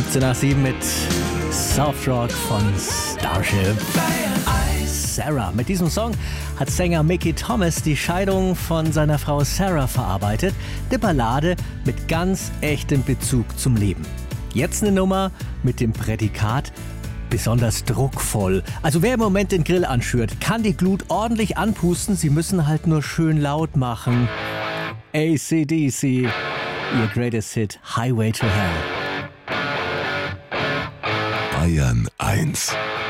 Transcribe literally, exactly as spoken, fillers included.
siebzehn nach sieben mit Softrock von Starship. Sarah. Mit diesem Song hat Sänger Mickey Thomas die Scheidung von seiner Frau Sarah verarbeitet. Eine Ballade mit ganz echtem Bezug zum Leben. Jetzt eine Nummer mit dem Prädikat besonders druckvoll. Also wer im Moment den Grill anschürt, kann die Glut ordentlich anpusten. Sie müssen halt nur schön laut machen. A C D C, ihr greatest hit Highway to Hell. Bayern eins.